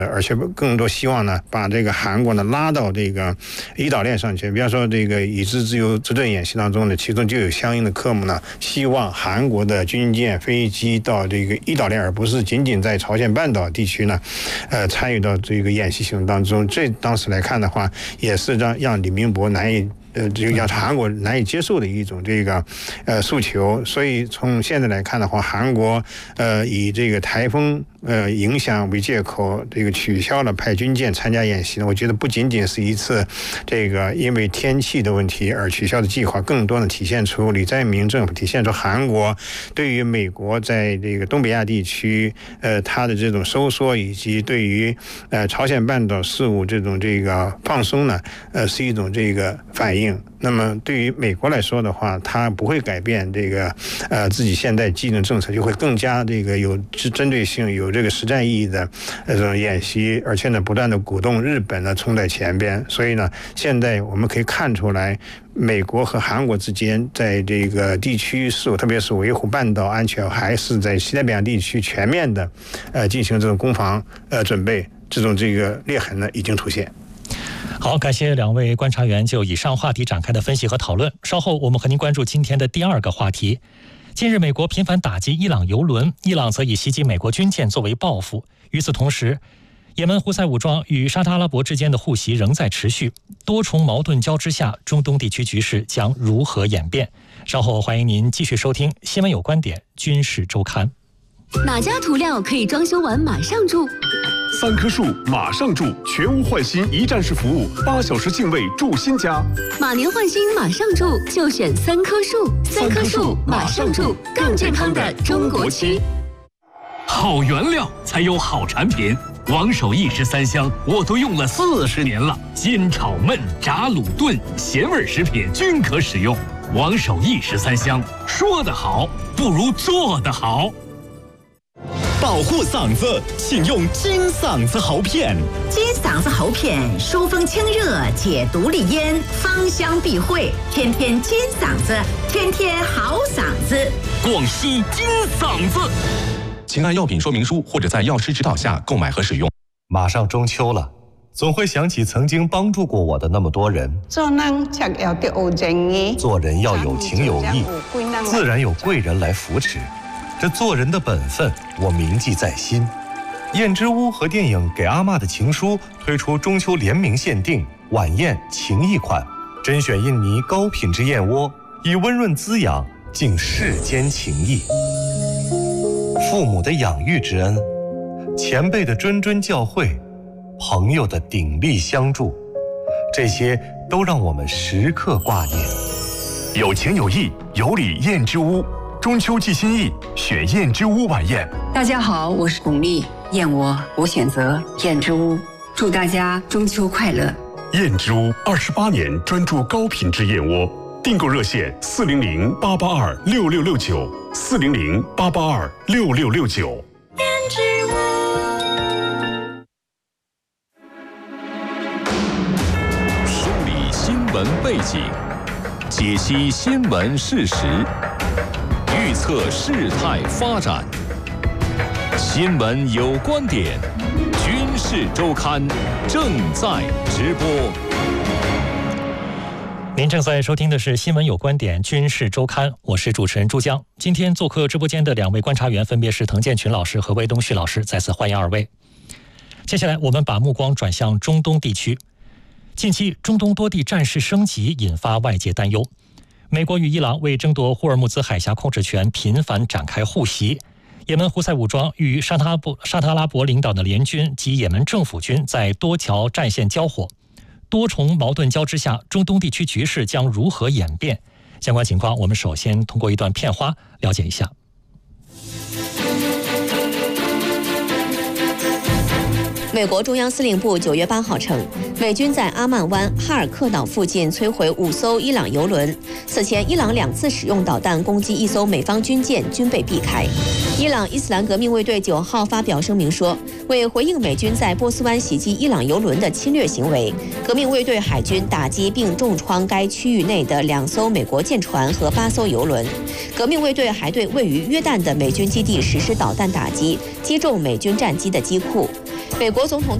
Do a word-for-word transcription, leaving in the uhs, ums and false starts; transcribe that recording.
而且更多希望呢，把这个韩国呢拉到这个胰岛链上去。比方说，这个以资自由之盾演习当中呢，其中就有相应的科目呢，希望韩国的军舰、飞机到这个胰岛链，而不是仅仅在朝鲜半岛地区呢，呃，参与到这个演习行动当中。这当时来看的话，也是让让李明博难以。呃，这个让韩国难以接受的一种这个呃诉求，所以从现在来看的话，韩国呃以这个台风呃影响为借口，这个取消了派军舰参加演习呢，我觉得不仅仅是一次这个因为天气的问题而取消的计划，更多的体现出李在明政府体现出韩国对于美国在这个东北亚地区呃它的这种收缩，以及对于呃朝鲜半岛事务这种这个放松呢，呃是一种这个反应。那么对于美国来说的话，它不会改变这个呃自己现在既定政策，就会更加这个有针对性、有这个实战意义的这种演习，而且呢不断的鼓动日本呢冲在前边。所以呢，现在我们可以看出来，美国和韩国之间在这个地区事务，特别是维护半岛安全，还是在西太平洋地区全面的呃进行这种攻防呃准备，这种这个裂痕呢已经出现。 好，感谢两位观察员就以上话题展开的分析和讨论。稍后我们和您关注今天的第二个话题。近日，美国频繁打击伊朗油轮，伊朗则以袭击美国军舰作为报复。与此同时，也门胡塞武装与沙特阿拉伯之间的互袭仍在持续，多重矛盾交织下，中东地区局势将如何演变？稍后欢迎您继续收听《新闻有观点·军事周刊》。 哪家涂料可以装修完马上住？ 三棵树马上住，全屋换新一站式服务，八小时净位住新家。 马年换新马上住，就选三棵树。三棵树马上住，更健康的中国区。 好原料才有好产品。王守义十三香我都用了四十年了，煎炒焖炸卤炖咸味食品均可使用。王守义十三香，说得好不如做得好。 保护嗓子，请用金嗓子喉片。 金嗓子喉片疏风清热，解毒利咽，芳香避秽，天天金嗓子，天天好嗓子。 广西金嗓子。 请按药品说明书或者在药师指导下购买和使用。 马上中秋了，总会想起曾经帮助过我的那么多人。 做人才要有正義， 做人要有情有义，自然有贵人来扶持。这做人的本分，我铭记在心。燕之屋和电影《给阿嬷的情书》推出中秋联名限定晚宴情谊款，甄选印尼高品质燕窝，以温润滋养敬世间情谊。父母的养育之恩，前辈的谆谆教诲，朋友的鼎力相助，这些都让我们时刻挂念。 有情有义，有礼燕之屋。中秋寄心意，选燕之屋晚宴。 大家好，我是巩俐，燕窝我选择燕之屋，祝大家中秋快乐。 燕之屋二十八年专注高品质燕窝，订购热线四零零八八二六六六九四零零八八二六六六九。 燕之屋。 梳理新闻背景，解析新闻事实。预测事态发展，新闻有观点，军事周刊正在直播。 您正在收听的是《新闻有观点·军事周刊》，我是主持人朱江。今天做客直播间的两位观察员分别是滕建群老师和魏东旭老师，再次欢迎二位。接下来，我们把目光转向中东地区。近期，中东多地战事升级，引发外界担忧。美国与伊朗为争夺霍尔木兹海峡控制权频繁展开互袭，也门胡塞武装与沙特阿伯沙特阿拉伯领导的联军及也门政府军在多条战线交火，多重矛盾交织下，中东地区局势将如何演变？相关情况，我们首先通过一段片花了解一下。 美国中央司令部九月八号称，美军在阿曼湾哈尔克岛附近摧毁五艘伊朗油轮。此前，伊朗两次使用导弹攻击一艘美方军舰，均被避开。伊朗伊斯兰革命卫队九号发表声明说，为回应美军在波斯湾袭击伊朗油轮的侵略行为，革命卫队海军打击并重创该区域内的两艘美国舰船和八艘油轮。革命卫队还对位于约旦的美军基地实施导弹打击，击中美军战机的机库。 美国总统